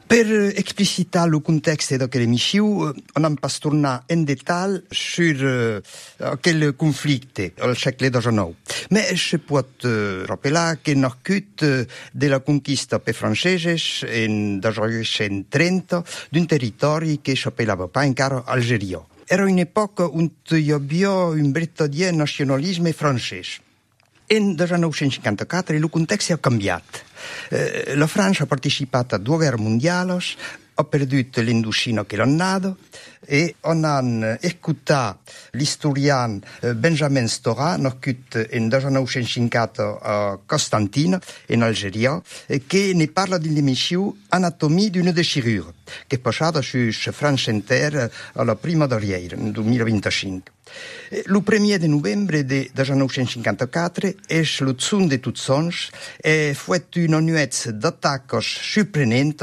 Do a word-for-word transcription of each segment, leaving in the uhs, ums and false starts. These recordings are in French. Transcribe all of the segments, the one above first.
Per explicitar le contexte d'aquella emissió, on hem pas tornar en detall sur uh, aquell conflicte al segle diciannove. Mais se pot uh, rappelar que nascut uh, de la conquista per franceses en millenovecento trenta d'un territori que s'appellava pas encara Algèria. Era un'epoca on hi havia un veritader nacionalisme francès. En millenovecento cinquantaquattro il context ha canviat. Eh, la Francia ha partecipat a due guerre mondiali, ha perdut l'Indocina che l'annada e on han escutat l'historian Benjamin Stora, nascut en millenovecento cinquanta a Constantine, in Algeria, che ne parla dell'emissió Anatomie d'une déchirure, che è passata su France Inter alla prima d'arrière, nel duemilaventicinque. Il primo di novembre del millenovecento cinquantaquattro è lo Zun de Tutzons e fu una nuez d'attacchi sorprendenti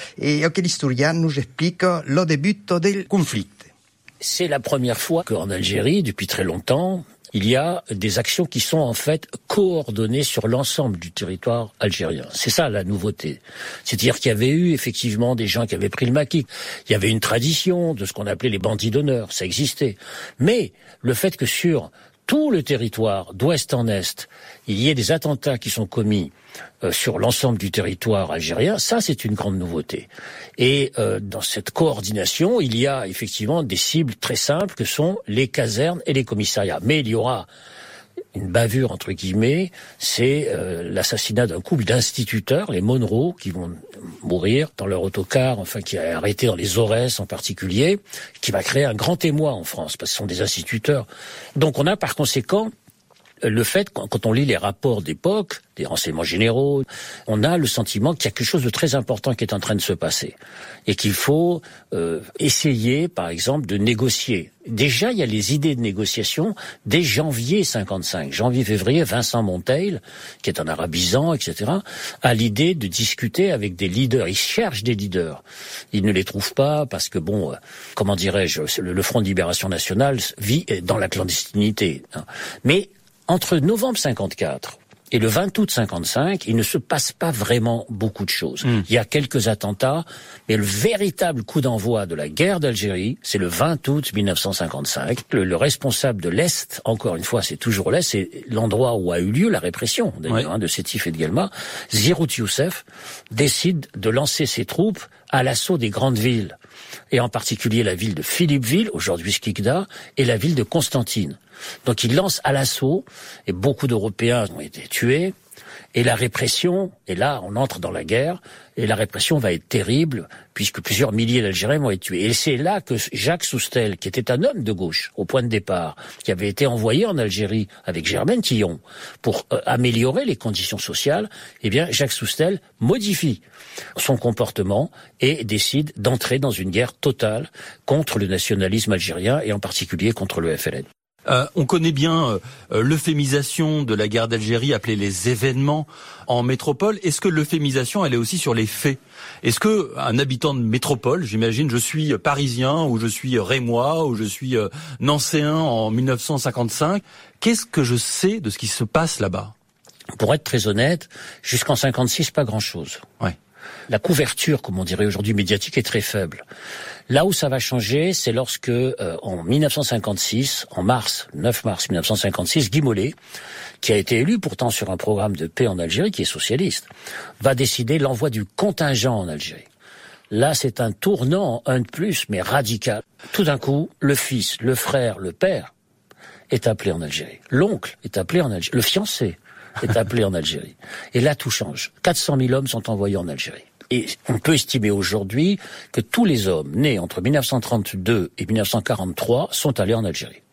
e che l'historien nous explica le début del conflitto. C'est la première fois qu'en Algérie, depuis très longtemps, il y a des actions qui sont en fait coordonnées sur l'ensemble du territoire algérien. C'est ça la nouveauté. C'est-à-dire qu'il y avait eu effectivement des gens qui avaient pris le maquis. Il y avait une tradition de ce qu'on appelait les bandits d'honneur, ça existait. Mais le fait que sur tout le territoire, d'ouest en est, il y ait des attentats qui sont commis euh, sur l'ensemble du territoire algérien, ça c'est une grande nouveauté. Et euh, dans cette coordination, il y a effectivement des cibles très simples que sont les casernes et les commissariats. Mais il y aura une bavure, entre guillemets, c'est euh, l'assassinat d'un couple d'instituteurs, les Monroe, qui vont mourir dans leur autocar, enfin qui est arrêté dans les Aurès en particulier, qui va créer un grand émoi en France, parce que ce sont des instituteurs. Donc on a par conséquent le fait, quand on lit les rapports d'époque, des renseignements généraux, on a le sentiment qu'il y a quelque chose de très important qui est en train de se passer. Et qu'il faut euh, essayer, par exemple, de négocier. Déjà, il y a les idées de négociation dès janvier cinquante-cinq. Janvier-février, Vincent Monteil, qui est un arabisant, et cetera, a l'idée de discuter avec des leaders. Il cherche des leaders. Il ne les trouve pas parce que, bon, euh, comment dirais-je, le, le Front de Libération Nationale vit dans la clandestinité. Hein. Mais entre novembre cinquante-quatre et le vingt août cinquante-cinq, il ne se passe pas vraiment beaucoup de choses. Mmh. Il y a quelques attentats, mais le véritable coup d'envoi de la guerre d'Algérie, c'est le vingt août mille neuf cent cinquante-cinq. Le, le responsable de l'Est, encore une fois, c'est toujours l'Est, c'est l'endroit où a eu lieu la répression, d'ailleurs, ouais. hein, de Sétif et de Guelma. Zirout Youssef décide de lancer ses troupes à l'assaut des grandes villes, et en particulier la ville de Philippeville, aujourd'hui Skikda, et la ville de Constantine. Donc il lance à l'assaut, et beaucoup d'Européens ont été tués, et la répression, et là on entre dans la guerre, et la répression va être terrible, puisque plusieurs milliers d'Algériens vont être tués. Et c'est là que Jacques Soustel, qui était un homme de gauche, au point de départ, qui avait été envoyé en Algérie avec Germaine Tillon, pour euh, améliorer les conditions sociales, eh bien Jacques Soustel modifie son comportement et décide d'entrer dans une guerre totale contre le nationalisme algérien, et en particulier contre le F L N. Euh, on connaît bien euh, l'euphémisation de la guerre d'Algérie appelée les événements en métropole. Est-ce que l'euphémisation, elle est aussi sur les faits? Est-ce que un habitant de métropole, j'imagine, je suis parisien ou je suis rémois ou je suis euh, nancéen en mille neuf cent cinquante-cinq, qu'est-ce que je sais de ce qui se passe là-bas? Pour être très honnête, jusqu'en cinquante-six, pas grand-chose. Ouais. La couverture, comme on dirait aujourd'hui, médiatique est très faible. Là où ça va changer, c'est lorsque, euh, en mille neuf cent cinquante-six, en mars, neuf mars mille neuf cent cinquante-six, Guy Mollet, qui a été élu pourtant sur un programme de paix en Algérie, qui est socialiste, va décider l'envoi du contingent en Algérie. Là, c'est un tournant, un de plus, mais radical. Tout d'un coup, le fils, le frère, le père est appelé en Algérie. L'oncle est appelé en Algérie. Le fiancé est appelé en Algérie. Et là, tout change. quatre cent mille hommes sont envoyés en Algérie. Et on peut estimer aujourd'hui que tous les hommes nés entre mille neuf cent trente-deux et mille neuf cent quarante-trois sont allés en Algérie.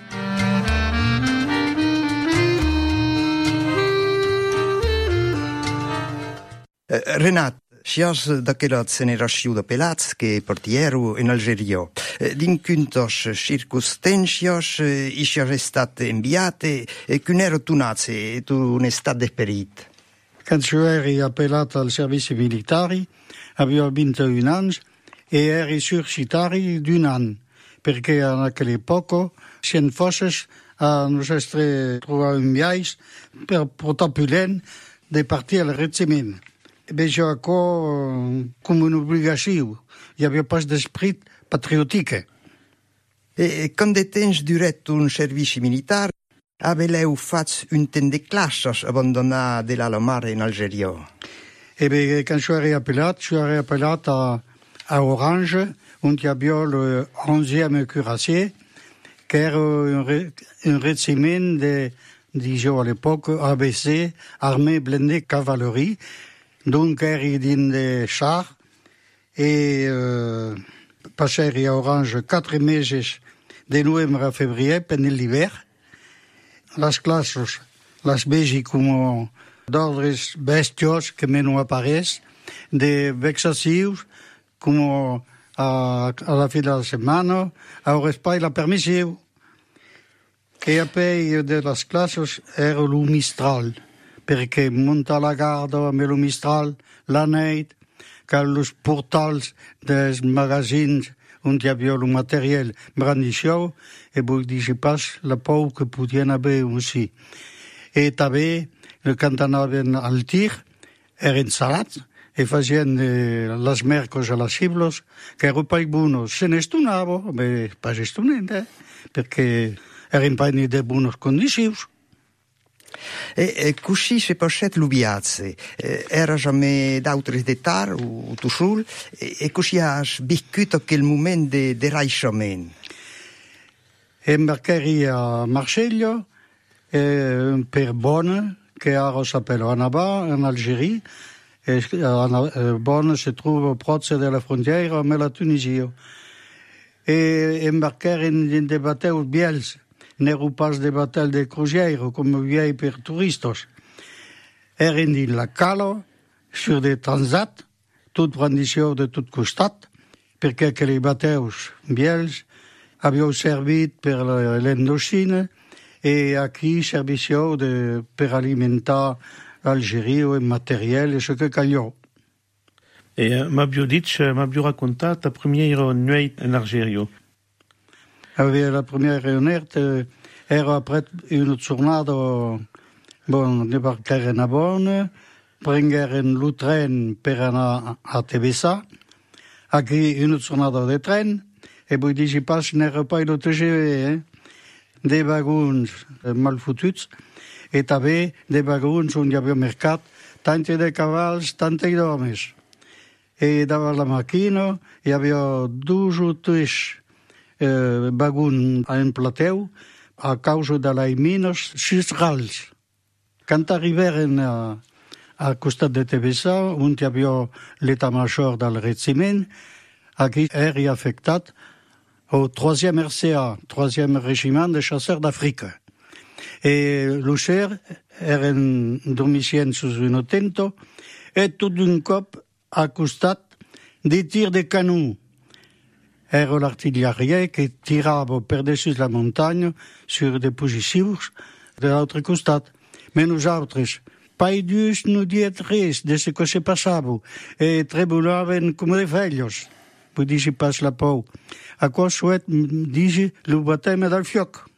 Uh, Renat, sias d'aquella generació de pelats que partieru in Algeria, din quintos circumstàncies i si has estat enviat e que n'era tornat et un estat d'esperit. Quand je eri appelat al servizi militari, avevo ventuno anni e eri surcitari d'un an, perché a quell'epoca cien forces a nos estre trobar un viatge per portar pulent de partir al regiment. veja això com una obligació. Hi havia pas d'esperit patriòtic. E quand de temps duret un servici militar, aveleu fatz un temps de classes abandonat de l'Alomar en Algèria. E bé, quand je suis appelé, je suis appelé à, à Orange, où il y avait le onzième cuirassier, qui era un, un régiment de, disons à l'époque, A B C, armée blindée cavalerie, donc era dans des chars, et euh, passé à Orange quatre meses de novembre à février, pendant l'hiver. Les classes, les vegi com d'ordres bestios que me no apareix, de vexacions, com a, a la fi de la setmana, a espai la permissió. E a pei de les classes era el Mistral, perquè muntar la garda amb el Mistral, la nit, que els portals dels magazins on hi havia el material brandixeu, e vull dir pas la por que podien haver aussi. E també, quan anaven al tir, eren salats, e facien eh, les mercos a les ciblos, que eren pas bonos. Se n'estonava, bé, pas estonent, eh? Perquè eren pas ni de bones condicions. E, e così se posset l'ubiazze, e, era jamais d'autres detar o tusul, e, e così has viscut aquel moment de, de raixament. Embarqueri a Marseille, eh, per Bonne, che ara s'appelle Annaba, en Algérie, e a Bonne se trouve proche de la frontiera amb la Tunisia. E embarqueren in de bateus biels, n'ero pas de batel de crugiero, com viei per turistes. Eren in la cala, sur de transat, tot brandició de tot costat, perquè que els bateus biels havíeu servit per l'Indochina e aquí servició de, per alimentar l'Algèria en materiel e ce que callò. E m'aviu dit, m'aviu raccontat la première nuit en Algèria. Aveva la première nuit, era après una jornada, bon, debarcaren a Bonn, prengeren el tren per anar a Tebessa, aquí una jornada de tren, e vull dir, si pas n'era pas de T G V, eh? De vagons mal fotuts, e també de vagons on hi havia mercat, tant de cavalls, tant d'homes. E davant la màquina hi havia dos o tres eh, vagons en plateu a causa de les mines xistrals. Quan arribaren a, a costat de Tebessa, on hi havia l'état-major del regiment, aquí era afectat au troisième R C A, troisième régiment de chasseurs d'Afrique. Et l'Uixer eren domiciliats sous un tento, et tot d'un cop a costat des tirs de canons. Era l'artilleria que tirava per dessus la muntanya sur des posicions de l'altre costat. Mais nosaltres, pas dus no diet res de ce que se passava, e tremolaven com de vellos. Vull dir, si pas la por. A quoi souhaite, dis-je, le baptême del fioc.